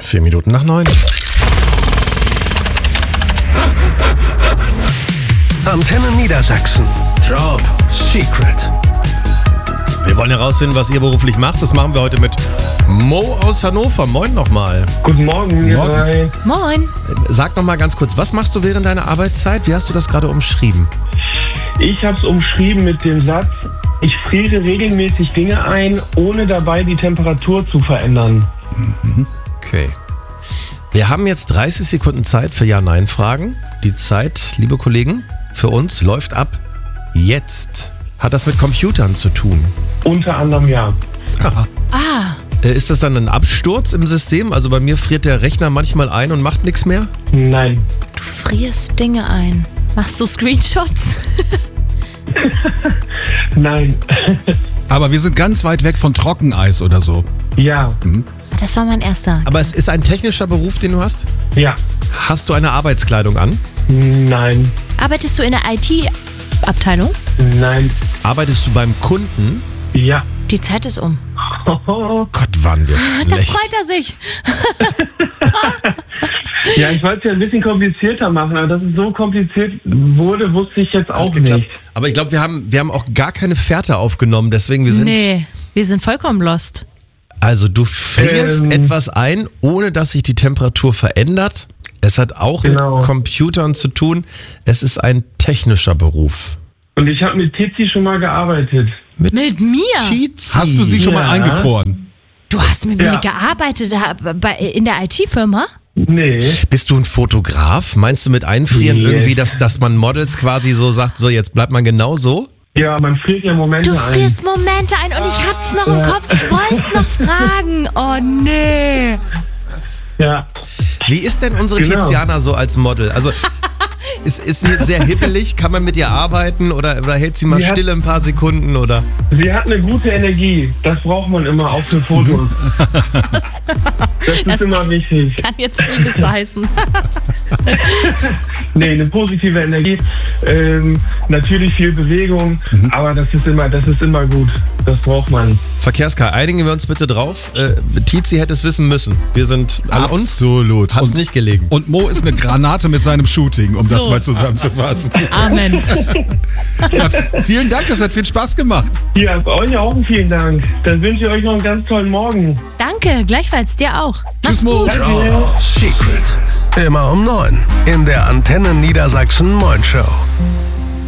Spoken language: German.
4 Minuten nach 9. Antenne Niedersachsen. Job Secret. Wir wollen herausfinden, was ihr beruflich macht. Das machen wir heute mit Mo aus Hannover. Moin nochmal. Guten Morgen, ihr drei. Moin. Sag nochmal ganz kurz, was machst du während deiner Arbeitszeit? Wie hast du das gerade umschrieben? Ich habe es umschrieben mit dem Satz, ich friere regelmäßig Dinge ein, ohne dabei die Temperatur zu verändern. Okay. Wir haben jetzt 30 Sekunden Zeit für Ja-Nein-Fragen. Die Zeit, liebe Kollegen, für uns läuft ab jetzt. Hat das mit Computern zu tun? Unter anderem ja. Ist das dann ein Absturz im System? Also bei mir friert der Rechner manchmal ein und macht nichts mehr? Nein. Du frierst Dinge ein. Machst du Screenshots? Nein. Aber wir sind ganz weit weg von Trockeneis oder so. Ja. Das war mein erster. Aber es ist ein technischer Beruf, den du hast? Ja. Hast du eine Arbeitskleidung an? Nein. Arbeitest du in der IT-Abteilung? Nein. Arbeitest du beim Kunden? Ja. Die Zeit ist um. Gott, waren wir Da schlecht. freut er sich. Ja, ich wollte es ja ein bisschen komplizierter machen, aber dass es so kompliziert wurde, wusste ich jetzt auch nicht. Aber ich glaube, wir haben auch gar keine Fährte aufgenommen, deswegen wir sind... Nee, wir sind vollkommen lost. Also du frierst etwas ein, ohne dass sich die Temperatur verändert. Es hat auch Genau. mit Computern zu tun. Es ist ein technischer Beruf. Und ich habe mit Tizi schon mal gearbeitet. Mit mir? Tizi. Hast du sie schon mal Ja. eingefroren? Du hast mit Ja. mir gearbeitet in der IT-Firma? Nee. Bist du ein Fotograf? Meinst du mit Einfrieren Nee. irgendwie, dass man Models quasi so sagt, so jetzt bleibt man genau so? Ja, man friert ja Momente Du ein. frierst Momente ein und ich hab's noch im Kopf. Ich wollt's noch fragen. Oh nee. Ja. Wie ist denn unsere Genau. Tiziana so als Model? Also ist sie sehr hibbelig? Kann man mit ihr arbeiten oder hält sie mal Sie hat- stille ein paar Sekunden? Oder? Sie hat eine gute Energie. Das braucht man immer auch für Fotos. Das ist immer wichtig. Kann jetzt vieles heißen. Nee, eine positive Energie. Natürlich viel Bewegung, aber das ist immer gut. Das braucht man. Verkehrskar, einigen wir uns bitte drauf. Tizi hätte es wissen müssen. Wir sind an uns. Absolut. Hat es nicht gelegen. Und Mo ist eine Granate mit seinem Shooting, um das mal zusammenzufassen. Amen. Ja, vielen Dank, das hat viel Spaß gemacht. Ja, euch auch vielen Dank. Dann wünsche ich euch noch einen ganz tollen Morgen. Danke, gleichfalls dir auch. Tschüss, Mo. Job Secret. Immer um 9 in der Antenne Niedersachsen Moin Show.